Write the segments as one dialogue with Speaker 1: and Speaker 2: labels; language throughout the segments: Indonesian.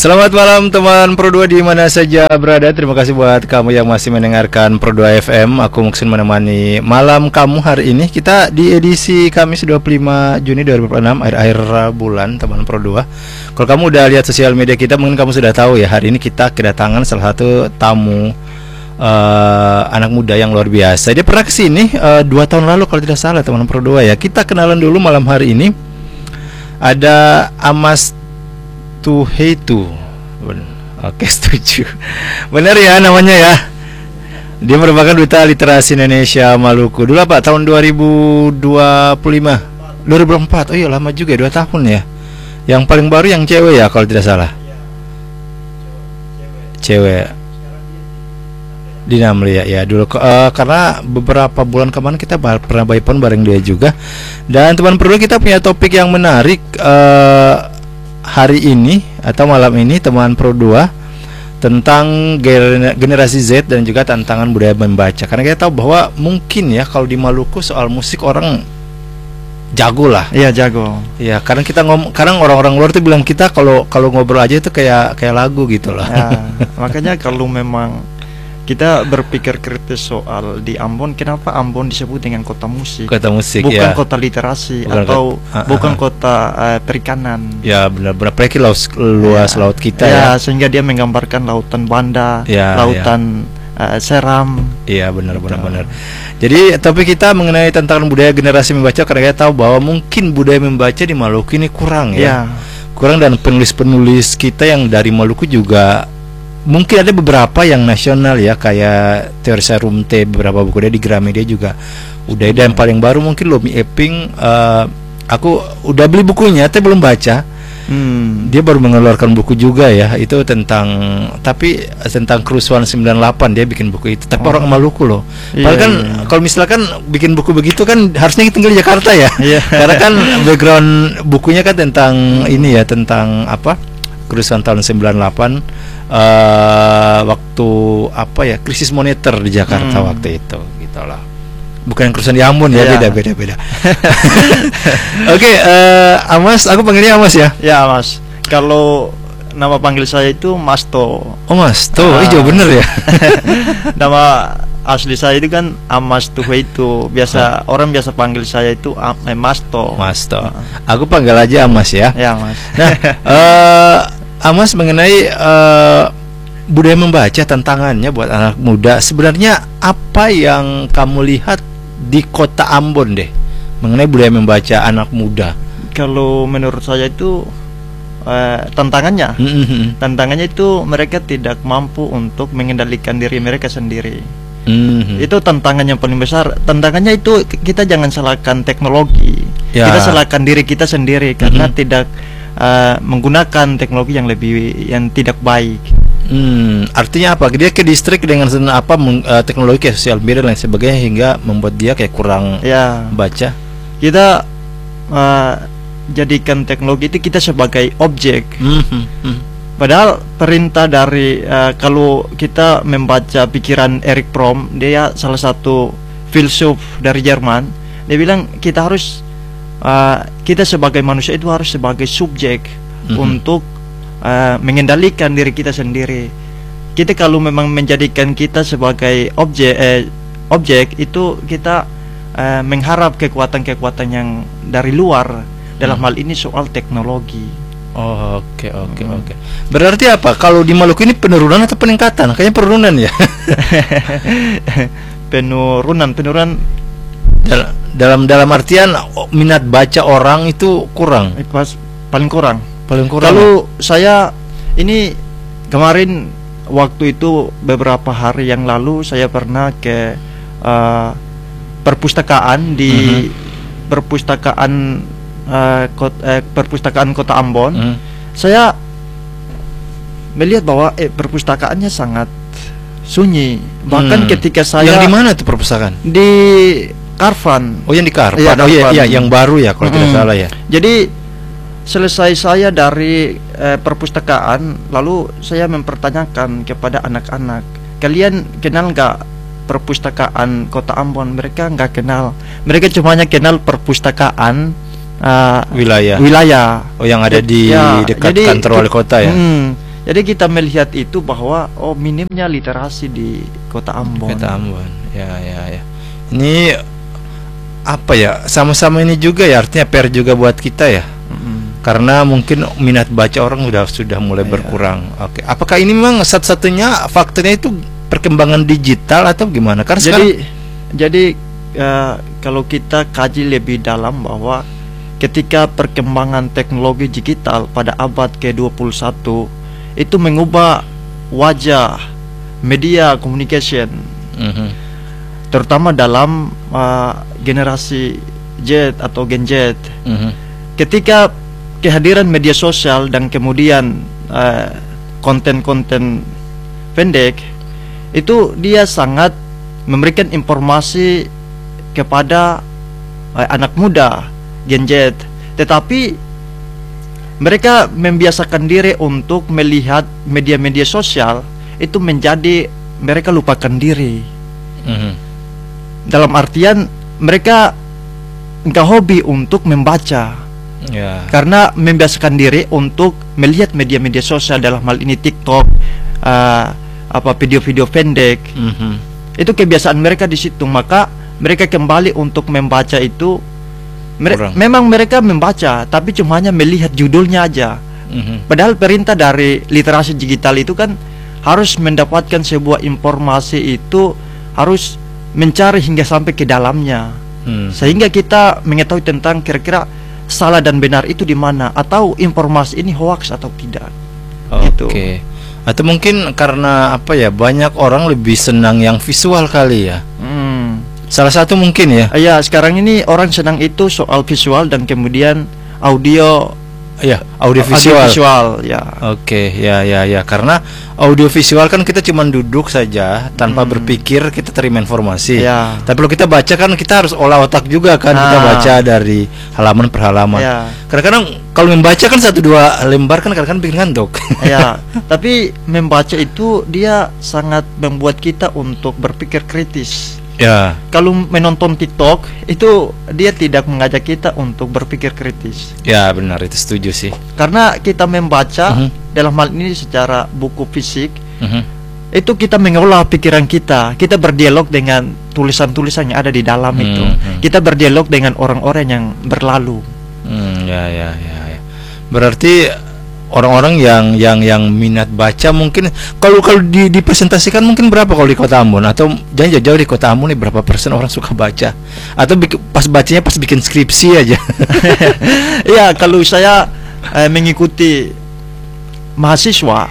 Speaker 1: Selamat malam teman Pro 2 di mana saja berada. Terima kasih buat kamu yang masih mendengarkan Pro 2 FM. Aku Muksin menemani malam kamu hari ini. Kita di edisi Kamis 25 Juni 2006, akhir bulan teman Pro 2. Kalau kamu udah lihat sosial media kita, mungkin kamu sudah tahu ya, hari ini kita kedatangan salah satu tamu anak muda yang luar biasa. Dia pernah kesini 2 tahun lalu kalau tidak salah teman Pro 2 ya. Kita kenalan dulu malam hari ini. Ada Amas Tuheitu. Oke, setuju. Benar ya namanya ya. Dia merupakan Duta Literasi Indonesia Maluku. Dulu apa? Tahun 2025 2004. Oh iya, lama juga 2 tahun ya. Yang paling baru yang cewek ya kalau tidak salah. Cewek di Namlia ya dulu karena beberapa bulan kemarin kita pernah by phone bareng dia juga. Dan teman perlu kita punya topik yang menarik hari ini atau malam ini teman Pro 2 tentang generasi Z dan juga tantangan budaya membaca. Karena kita tahu bahwa mungkin ya kalau di Maluku soal musik orang jago lah.
Speaker 2: Iya, jago.
Speaker 1: Iya, karena kita kadang orang-orang luar tuh bilang kita kalau ngobrol aja itu kayak lagu gitu lah.
Speaker 2: Ya, makanya kalau memang kita berpikir kritis soal di Ambon, kenapa Ambon disebut dengan kota musik?
Speaker 1: Kota musik,
Speaker 2: bukan
Speaker 1: ya.
Speaker 2: Kota literasi
Speaker 1: Bukan
Speaker 2: atau bukan kota perikanan.
Speaker 1: Ya benar-benar, apalagi luas laut kita
Speaker 2: ya. Sehingga dia menggambarkan lautan Banda, lautan Seram.
Speaker 1: Iya benar. Jadi topik kita mengenai tantangan budaya generasi membaca, karena kita tahu bahwa mungkin budaya membaca di Maluku ini kurang ya. Kurang, dan penulis-penulis kita yang dari Maluku juga mungkin ada beberapa yang nasional ya, kayak Teorisa Rumte, beberapa buku dia di Gramedia juga udah ada. Yang paling baru mungkin Lomi Eping, aku udah beli bukunya tapi belum baca. Dia baru mengeluarkan buku juga ya, itu tentang kerusuhan 98, dia bikin buku itu. Tapi orang Maluku loh. Padahal kan kalau misalkan bikin buku begitu kan harusnya tinggal di Jakarta ya. Karena kan background bukunya kan tentang ini ya, tentang apa? Kerusuhan tahun 98, waktu apa ya, krisis moneter di Jakarta waktu itu gitulah. Bukan kerusuhan di Ambon ya, beda. Oke, Amas, aku panggilnya Amas ya.
Speaker 2: Ya, Mas. Kalau nama panggil saya itu Masto.
Speaker 1: Oh, Masto. Jauh bener ya.
Speaker 2: Nama asli saya itu kan Amas Tuheitu. Biasa orang biasa panggil saya itu Masto.
Speaker 1: Masto. Aku panggil aja Amas ya.
Speaker 2: Ya, Mas.
Speaker 1: Nah, Amas, mengenai budaya membaca, tantangannya buat anak muda, sebenarnya apa yang kamu lihat di kota Ambon deh mengenai budaya membaca anak muda?
Speaker 2: Kalau menurut saya itu tantangannya itu mereka tidak mampu untuk mengendalikan diri mereka sendiri. Itu tantangan yang paling besar. Tantangannya itu kita jangan salahkan teknologi, kita salahkan diri kita sendiri karena tidak menggunakan teknologi yang tidak baik.
Speaker 1: Artinya apa? Dia ke distrik dengan teknologi kayak sosial media dan lain sebagainya, hingga membuat dia kayak kurang baca. Kita jadikan teknologi itu kita sebagai objek. Padahal perintah dari kalau kita membaca pikiran Erich Fromm, dia salah satu filsuf dari Jerman, dia bilang kita harus kita sebagai manusia itu harus sebagai subjek untuk mengendalikan diri kita sendiri. Kita kalau memang menjadikan kita sebagai objek itu kita mengharap kekuatan-kekuatan yang dari luar, dalam hal ini soal teknologi. Oke. Berarti apa? Kalau di Maluku ini penurunan atau peningkatan? Kayaknya penurunan ya.
Speaker 2: Penurunan
Speaker 1: dalam artian minat baca orang itu kurang.
Speaker 2: Paling kurang.
Speaker 1: Kalau
Speaker 2: saya ini kemarin waktu itu beberapa hari yang lalu saya pernah ke perpustakaan di perpustakaan Kota Ambon. Saya melihat bahwa perpustakaannya sangat sunyi. Bahkan ketika saya
Speaker 1: yang di mana tuh perpustakaan?
Speaker 2: Di Karvan.
Speaker 1: Oh, yang di Karvan. Iya, yang baru ya kalau tidak salah ya.
Speaker 2: Jadi selesai saya dari perpustakaan, lalu saya mempertanyakan kepada anak-anak, kalian kenal nggak perpustakaan Kota Ambon? Mereka nggak kenal. Mereka cuma kenal perpustakaan
Speaker 1: wilayah.
Speaker 2: Oh,
Speaker 1: yang ada di dekat kantor wali kota ya.
Speaker 2: Jadi kita melihat itu bahwa minimnya literasi di Kota Ambon.
Speaker 1: Kota Ambon. Ya. Ini apa ya? Sama-sama ini juga ya, artinya PR juga buat kita ya. Karena mungkin minat baca orang sudah mulai berkurang. Oke. Apakah ini memang satu-satunya faktornya itu perkembangan digital atau gimana? Karena
Speaker 2: jadi kalau kita kaji lebih dalam bahwa ketika perkembangan teknologi digital pada abad ke-21 itu mengubah wajah media communication, terutama dalam generasi Z atau Gen Z. Ketika kehadiran media sosial dan kemudian konten-konten pendek itu, dia sangat memberikan informasi kepada anak muda Gen Z, tetapi mereka membiasakan diri untuk melihat media-media sosial itu menjadi mereka lupakan diri. Dalam artian mereka nggak hobi untuk membaca, karena membiasakan diri untuk melihat media-media sosial, dalam hal ini TikTok, video-video pendek. Itu kebiasaan mereka di situ, maka mereka kembali untuk membaca itu. Memang mereka membaca, tapi cuma hanya melihat judulnya aja. Padahal perintah dari literasi digital itu kan harus mendapatkan sebuah informasi itu harus mencari hingga sampai ke dalamnya, sehingga kita mengetahui tentang kira-kira salah dan benar itu di mana, atau informasi ini hoax atau tidak.
Speaker 1: Oke. Atau mungkin karena apa ya, banyak orang lebih senang yang visual kali ya. Salah satu mungkin ya.
Speaker 2: Ya, sekarang ini orang senang itu soal visual dan kemudian audio.
Speaker 1: Ya, audio visual
Speaker 2: ya.
Speaker 1: Oke, ya. Karena audio visual kan kita cuma duduk saja tanpa berpikir, kita terima informasi. Tapi kalau kita baca kan kita harus olah otak juga kan. Kita baca dari halaman per halaman. Kadang-kadang kalau membaca kan 1-2 lembar kan kadang-kadang bikin ngantuk.
Speaker 2: Tapi membaca itu dia sangat membuat kita untuk berpikir kritis. Kalau menonton TikTok itu dia tidak mengajak kita untuk berpikir kritis.
Speaker 1: Ya, benar, itu setuju sih.
Speaker 2: Karena kita membaca dalam hal ini secara buku fisik, itu kita mengolah pikiran kita. Kita berdialog dengan tulisan-tulisan yang ada di dalam itu. Kita berdialog dengan orang-orang yang berlalu.
Speaker 1: Ya. Berarti orang-orang yang minat baca mungkin kalau dipresentasikan mungkin berapa kalau di Kota Ambon, atau jangan jauh-jauh di Kota Ambon nih, berapa persen orang suka baca, atau pas bacanya pas bikin skripsi aja?
Speaker 2: Iya, kalau saya mengikuti mahasiswa,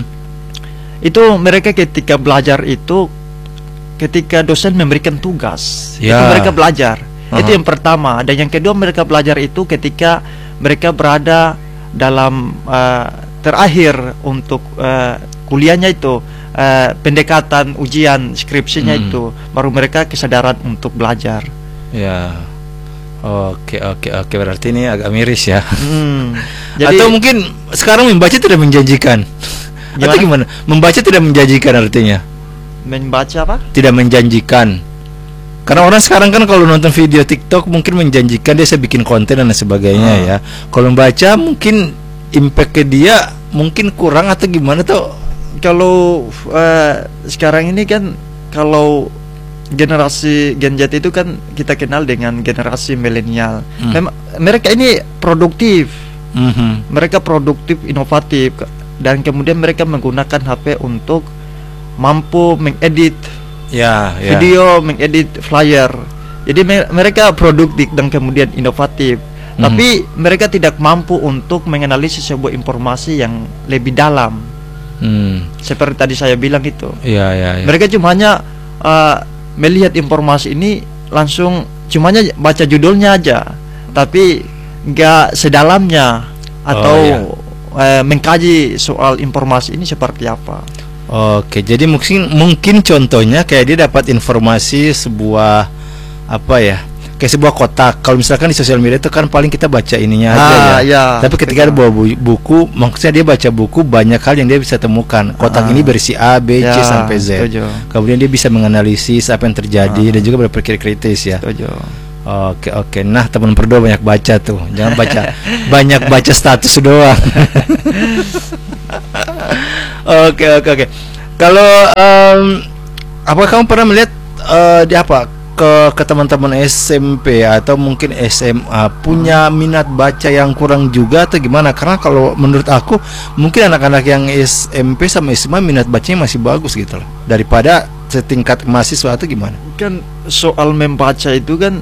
Speaker 2: itu mereka ketika belajar itu, ketika dosen memberikan tugas, itu mereka belajar. Itu yang pertama. Dan yang kedua, mereka belajar itu ketika mereka berada dalam terakhir untuk kuliahnya itu, pendekatan ujian skripsinya itu, baru mereka kesadaran untuk belajar.
Speaker 1: Ya. Oke, berarti ini agak miris ya.
Speaker 2: Jadi,
Speaker 1: atau mungkin sekarang membaca tidak menjanjikan. Atau gimana? Membaca tidak menjanjikan artinya?
Speaker 2: Membaca apa?
Speaker 1: Tidak menjanjikan. Karena orang sekarang kan kalau nonton video TikTok mungkin menjanjikan dia bisa bikin konten dan sebagainya ya. Kalau membaca mungkin impact ke dia mungkin kurang atau gimana tuh?
Speaker 2: Kalau sekarang ini kan, kalau generasi Gen Z itu kan kita kenal dengan generasi milenial. Mereka ini produktif. Mereka produktif, inovatif, dan kemudian mereka menggunakan HP untuk mampu mengedit video, mengedit flyer. Jadi mereka produktif dan kemudian inovatif. Tapi mereka tidak mampu untuk menganalisis sebuah informasi yang lebih dalam. Seperti tadi saya bilang itu. Mereka cuma hanya melihat informasi ini langsung, cuma hanya baca judulnya aja, tapi nggak sedalamnya atau mengkaji soal informasi ini seperti apa.
Speaker 1: Oke, jadi mungkin contohnya kayak dia dapat informasi sebuah kayak sebuah kotak. Kalau misalkan di sosial media itu kan paling kita baca ininya aja ya. Tapi ketika ada bawa buku, maksudnya dia baca buku, banyak hal yang dia bisa temukan. Kotak ini berisi A, B, C sampai Z. Kemudian dia bisa menganalisis apa yang terjadi dan juga berpikir kritis ya. Oke. Nah, teman berdua banyak baca tuh. Jangan banyak baca status doang. Oke. Kalau apakah kamu pernah melihat di apa ke teman-teman SMP atau mungkin SMA punya minat baca yang kurang juga atau gimana? Karena kalau menurut aku mungkin anak-anak yang SMP sama SMA minat bacanya masih bagus gitu loh daripada setingkat mahasiswa atau gimana?
Speaker 2: Kan soal membaca itu kan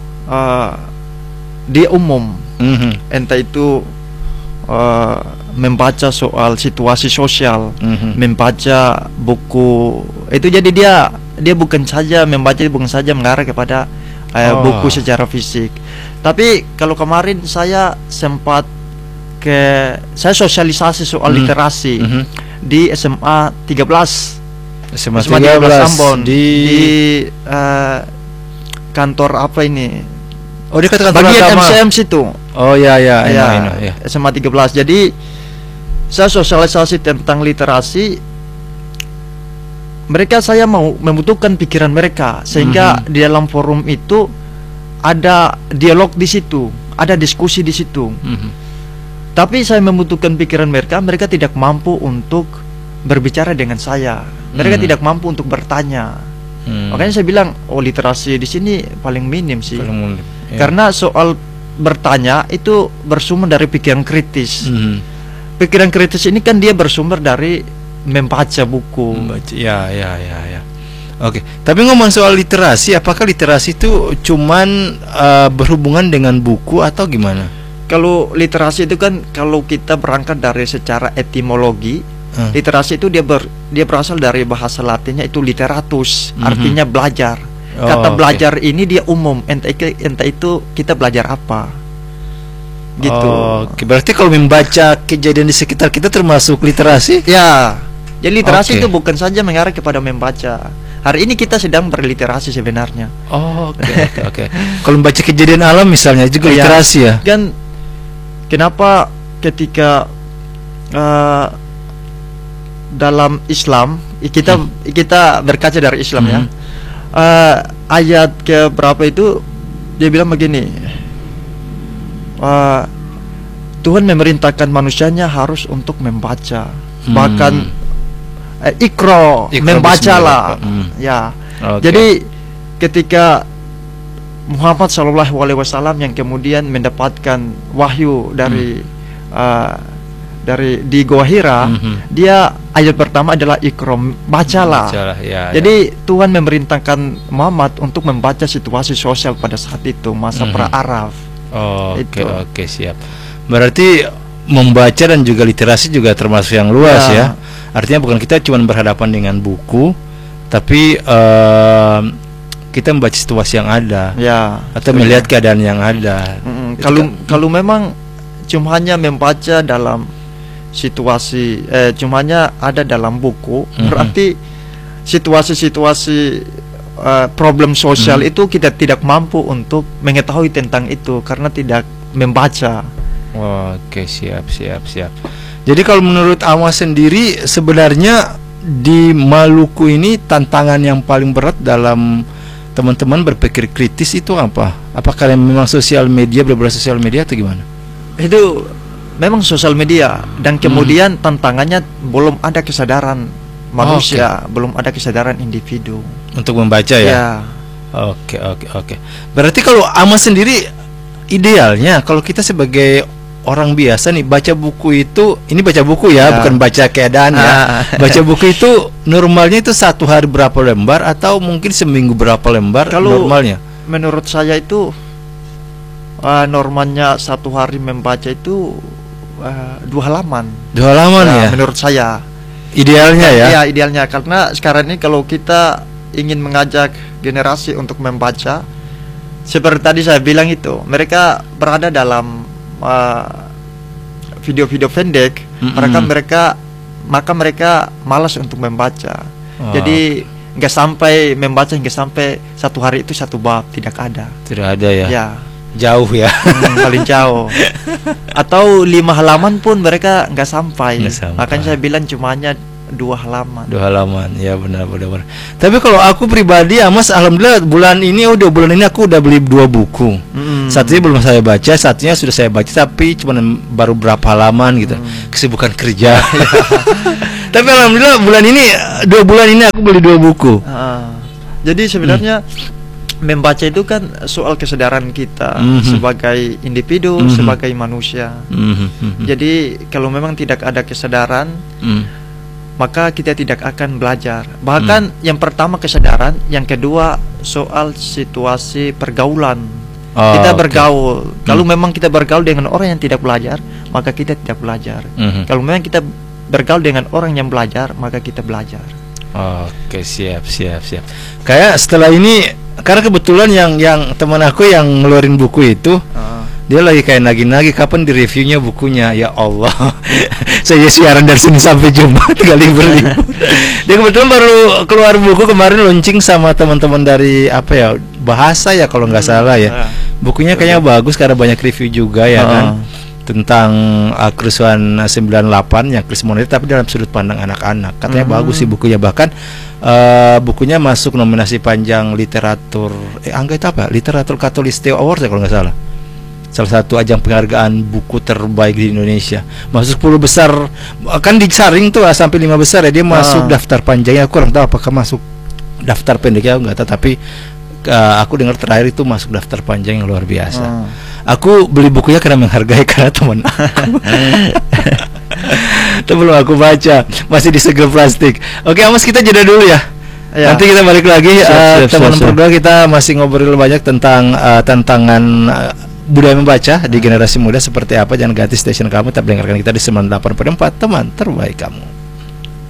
Speaker 2: dia umum. Entah itu membaca soal situasi sosial, membaca buku itu, jadi dia bukan saja membaca, bukan saja mengarah kepada buku secara fisik. Tapi kalau kemarin saya sempat saya sosialisasi soal literasi di SMA 13 Ambon di kantor apa ini?
Speaker 1: Oh, di kantor
Speaker 2: bagian
Speaker 1: agama.
Speaker 2: MCM situ.
Speaker 1: Oh ya.
Speaker 2: SMA 13. Jadi saya sosialisasi tentang literasi. Saya mau membutuhkan pikiran mereka sehingga di dalam forum itu ada dialog di situ, ada diskusi di situ. Tapi saya membutuhkan pikiran mereka tidak mampu untuk berbicara dengan saya. Mereka tidak mampu untuk bertanya. Makanya saya bilang, literasi di sini paling minim sih. Karena soal bertanya itu bersumber dari pikiran kritis. Pikiran kritis ini kan dia bersumber dari membaca buku.
Speaker 1: Ya. Oke. Tapi ngomong soal literasi, apakah literasi itu cuman berhubungan dengan buku atau gimana?
Speaker 2: Kalau literasi itu kan kalau kita berangkat dari secara etimologi, literasi itu dia berasal dari bahasa Latinnya itu literatus, artinya belajar. Kata belajar ini dia umum, entah itu kita belajar apa. Gitu.
Speaker 1: Berarti kalau membaca kejadian di sekitar kita termasuk literasi?
Speaker 2: Ya. Jadi literasi itu bukan saja mengarah kepada membaca. Hari ini kita sedang berliterasi sebenarnya.
Speaker 1: Oke. Kalau membaca kejadian alam misalnya juga literasi ya.
Speaker 2: Dan kenapa ketika dalam Islam kita berkaca dari Islam ya. Ayat ke berapa itu dia bilang begini, Tuhan memerintahkan manusianya harus untuk membaca, bahkan ikro membacalah. Ya. Jadi ketika Muhammad SAW yang kemudian mendapatkan wahyu dari di Gua Hira, dia ayat pertama adalah ikram, bacalah. Jadi Tuhan memerintahkan Muhammad untuk membaca situasi sosial pada saat itu, masa pra-Arab.
Speaker 1: Oke, siap. Berarti membaca dan juga literasi juga termasuk yang luas ya. Artinya bukan kita cuma berhadapan dengan buku, tapi kita membaca situasi yang ada, atau melihat keadaan yang ada.
Speaker 2: Kalau memang cuma hanya membaca dalam situasi, cuma hanya ada dalam buku, berarti situasi-situasi problem sosial itu kita tidak mampu untuk mengetahui tentang itu karena tidak membaca.
Speaker 1: Oke, siap. Jadi kalau menurut Amas sendiri sebenarnya di Maluku ini tantangan yang paling berat dalam teman-teman berpikir kritis itu apa? Apakah memang sosial media, berbagai sosial media atau gimana?
Speaker 2: Itu memang sosial media, dan kemudian tantangannya belum ada kesadaran manusia, belum ada kesadaran individu
Speaker 1: untuk membaca ya. Oke. Berarti kalau Amas sendiri idealnya kalau kita sebagai orang biasa nih baca buku itu, ini baca buku ya, bukan baca keadaan ya. Baca buku itu normalnya itu satu hari berapa lembar atau mungkin seminggu berapa lembar kalau normalnya?
Speaker 2: Menurut saya itu normalnya satu hari membaca itu 2 halaman.
Speaker 1: 2 halaman ya.
Speaker 2: Menurut saya
Speaker 1: idealnya ya.
Speaker 2: Iya, idealnya, karena sekarang ini kalau kita ingin mengajak generasi untuk membaca, seperti tadi saya bilang itu, mereka berada dalam video-video pendek, maka mereka malas untuk membaca. Jadi nggak sampai membaca, nggak sampai satu hari itu satu bab, tidak ada ya.
Speaker 1: Jauh ya.
Speaker 2: Paling jauh. Atau 5 halaman pun mereka nggak sampai. Makanya saya bilang cuma hanya 2 halaman.
Speaker 1: 2 halaman, ya benar. Tapi kalau aku pribadi ya Mas, alhamdulillah bulan ini aku udah beli 2 buku. Satunya belum saya baca, satunya sudah saya baca tapi cuma baru berapa halaman gitu. Kesibukan kerja. Tapi alhamdulillah 2 bulan ini aku beli 2 buku.
Speaker 2: Jadi sebenarnya membaca itu kan soal kesadaran kita sebagai individu, sebagai manusia. Jadi kalau memang tidak ada kesadaran, maka kita tidak akan belajar. Bahkan yang pertama kesadaran, yang kedua soal situasi pergaulan. Kita bergaul. Kalau memang kita bergaul dengan orang yang tidak belajar, maka kita tidak belajar. Kalau memang kita bergaul dengan orang yang belajar, maka kita belajar.
Speaker 1: Oke, siap. Kayak setelah ini, karena kebetulan yang teman aku yang ngeluarin buku itu, dia lagi kayak nagih-nagih kapan di reviewnya bukunya. Ya Allah, saya siaran dari Senin sampai Jumat kali berlibur. Dia kebetulan baru keluar buku kemarin, launching sama teman-teman dari bahasa ya kalau nggak salah ya. Bukunya kayaknya bagus karena banyak review juga ya kan, tentang kerusuhan 98 yang krisis moneter tapi dalam sudut pandang anak-anak. Katanya bagus sih bukunya, bahkan bukunya masuk nominasi panjang literatur literatur Katolisteo Award ya kalau nggak salah. Salah satu ajang penghargaan buku terbaik di Indonesia. Masuk 10 besar, kan disaring tuh sampai 5 besar ya. Dia masuk daftar panjangnya, aku kurang tahu apakah masuk daftar pendeknya, enggak tahu, tapi aku dengar terakhir itu masuk daftar panjang yang luar biasa. Aku beli bukunya karena menghargai, karena teman itu belum aku baca, masih di segel plastik. Oke Mas, kita jeda dulu ya. Nanti kita balik lagi. Teman berdua kita masih ngobrol banyak tentang tantangan budaya membaca di generasi muda seperti apa. Jangan ganti stasiun kamu, tapi dengarkan kita di 98.4, teman terbaik kamu.